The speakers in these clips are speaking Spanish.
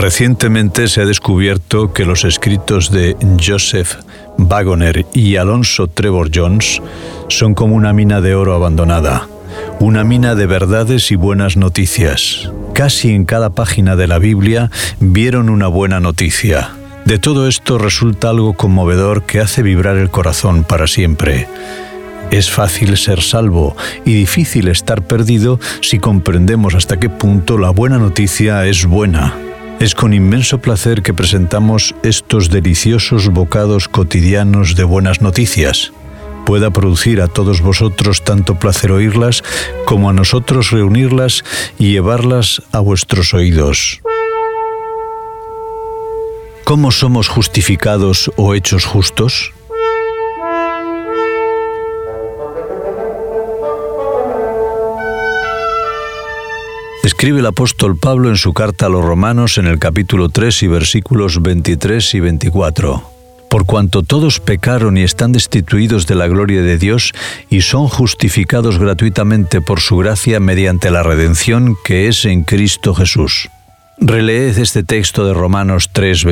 Recientemente se ha descubierto que los escritos de Joseph Waggoner y Alonzo Trevor Jones son como una mina de oro abandonada, una mina de verdades y buenas noticias. Casi en cada página de la Biblia vieron una buena noticia. De todo esto resulta algo conmovedor que hace vibrar el corazón para siempre. Es fácil ser salvo y difícil estar perdido si comprendemos hasta qué punto la buena noticia es buena. Es con inmenso placer que presentamos estos deliciosos bocados cotidianos de buenas noticias. Pueda producir a todos vosotros tanto placer oírlas como a nosotros reunirlas y llevarlas a vuestros oídos. ¿Cómo somos justificados o hechos justos? Escribe el apóstol Pablo en su carta a los Romanos en el capítulo 3 y versículos 23 y 24. Por cuanto todos pecaron y están destituidos de la gloria de Dios y son justificados gratuitamente por su gracia mediante la redención que es en Cristo Jesús. Releed este texto de Romanos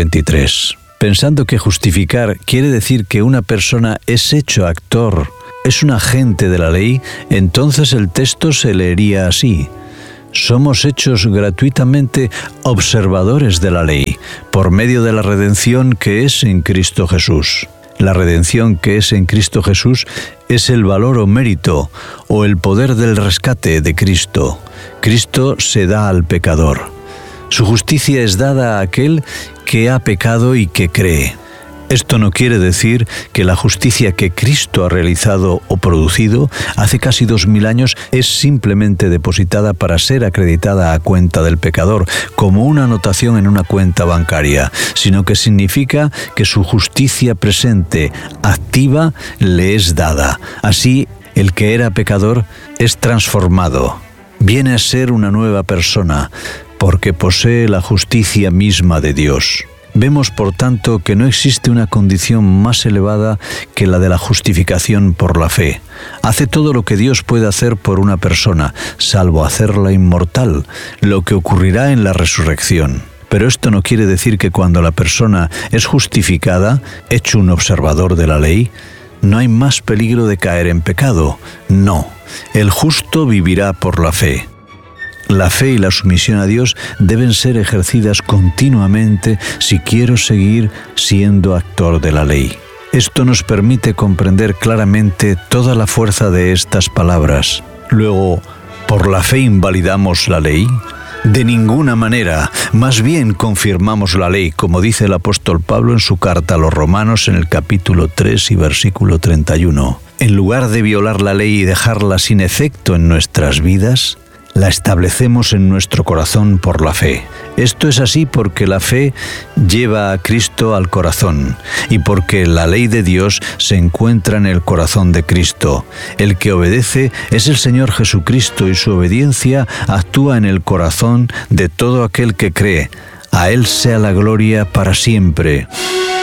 3:23. Pensando que justificar quiere decir que una persona es hecho actor, es un agente de la ley, entonces el texto se leería así: somos hechos gratuitamente observadores de la ley, por medio de la redención que es en Cristo Jesús. La redención que es en Cristo Jesús es el valor o mérito, o el poder del rescate de Cristo. Cristo se da al pecador. Su justicia es dada a aquel que ha pecado y que cree. Esto no quiere decir que la justicia que Cristo ha realizado o producido hace casi 2000 años es simplemente depositada para ser acreditada a cuenta del pecador, como una anotación en una cuenta bancaria, sino que significa que su justicia presente, activa, le es dada. Así, el que era pecador es transformado, viene a ser una nueva persona, porque posee la justicia misma de Dios. Vemos, por tanto, que no existe una condición más elevada que la de la justificación por la fe. Hace todo lo que Dios puede hacer por una persona, salvo hacerla inmortal, lo que ocurrirá en la resurrección. Pero esto no quiere decir que cuando la persona es justificada, hecho un observador de la ley, no hay más peligro de caer en pecado. No, el justo vivirá por la fe. La fe y la sumisión a Dios deben ser ejercidas continuamente si quiero seguir siendo actor de la ley. Esto nos permite comprender claramente toda la fuerza de estas palabras. Luego, ¿por la fe invalidamos la ley? De ninguna manera, más bien confirmamos la ley, como dice el apóstol Pablo en su carta a los Romanos en el capítulo 3 y versículo 31. En lugar de violar la ley y dejarla sin efecto en nuestras vidas, la establecemos en nuestro corazón por la fe. Esto es así porque la fe lleva a Cristo al corazón y porque la ley de Dios se encuentra en el corazón de Cristo. El que obedece es el Señor Jesucristo y su obediencia actúa en el corazón de todo aquel que cree. A Él sea la gloria para siempre.